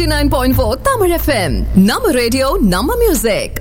89.4 Tamil FM. Nama radio, Nama music.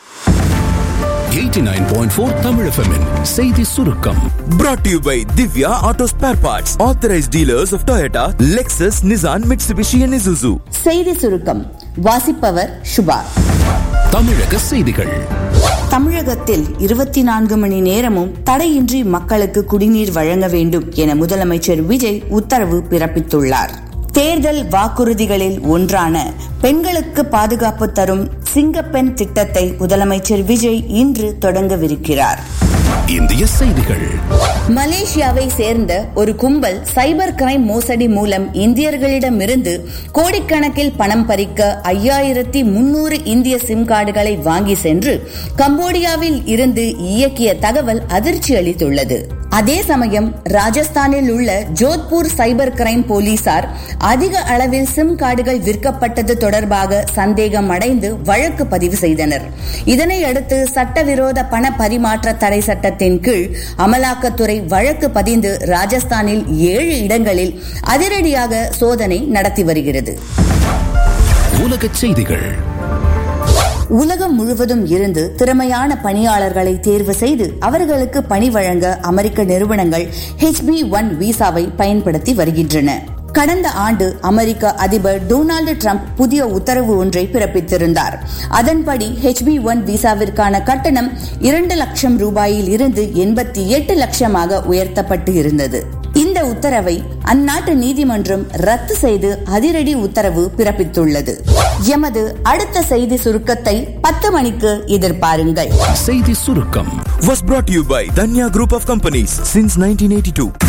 89.4 Tamil FM -in செய்தி சுருக்கம். Brought to you by Divya Auto Spare Parts, authorized dealers of Toyota, Lexus, Nissan, Mitsubishi and Isuzu. செய்தி சுருக்கம் வாசிப்பவர் சுபா. தமிழக செய்திகள். தமிழகத்தில் 24 மணி நேரமும் தடையின்றி மக்களுக்கு குடிநீர் வழங்க வேண்டும் என முதலமைச்சர் விஜய் உத்தரவு பிறப்பித்துள்ளார். தேர்தல் வாக்குறுதிகளில் ஒன்றான பெண்களுக்கு பாதுகாப்பு தரும் சிங்கப்பெண் திட்டத்தை முதலமைச்சர் விஜய் இன்று தொடங்கவிருக்கிறார். இந்திய செய்திகள். மலேசியாவை சேர்ந்த ஒரு கும்பல் சைபர் கிரைம் மோசடி மூலம் இந்தியர்களிடமிருந்து கோடிக்கணக்கில் பணம் பறிக்க 5300 இந்திய சிம் கார்டுகளை வாங்கி சென்று கம்போடியாவில் இருந்து இயக்கிய தகவல் அதிர்ச்சி அளித்துள்ளது. அதே சமயம் ராஜஸ்தானில் உள்ள ஜோத்பூர் சைபர் கிரைம் போலீசார் அதிக அளவில் சிம் கார்டுகள் விற்கப்பட்டது தொடர்பாக சந்தேகம் அடைந்து வழக்கு பதிவு செய்தனர். இதனையடுத்து சட்டவிரோத பண பரிமாற்ற தடை சட்டத்தின் கீழ் அமலாக்கத்துறை வழக்கு பதிந்து ராஜஸ்தானில் 7 இடங்களில் அதிரடியாக சோதனை நடத்தி வருகிறது. உலகச் செய்திகள். உலகம் முழுவதும் இருந்து திறமையான பணியாளர்களை தேர்வு செய்து அவர்களுக்கு பணி வழங்க அமெரிக்க நிறுவனங்கள் HB1 விசாவை பயன்படுத்தி வருகின்றன. கடந்த ஆண்டு அமெரிக்க அதிபர் டொனால்டு டிரம்ப் புதிய உத்தரவு ஒன்றை பிறப்பித்திருந்தார். அதன்படி HB1 விசாவிற்கான கட்டணம் 2 லட்சம் ரூபாயில் இருந்து 88 லட்சமாக உயர்த்தப்பட்டு இருந்தது. இந்த உத்தரவை அந்நாட்டு நீதிமன்றம் ரத்து செய்து அதிரடி உத்தரவு பிறப்பித்துள்ளது. எமது அடுத்த செய்தி சுருக்கத்தை 10 மணிக்கு எதிர்பாருங்கள். செய்தி சுருக்கம் Was brought to you by Danya Group of Companies since 1982.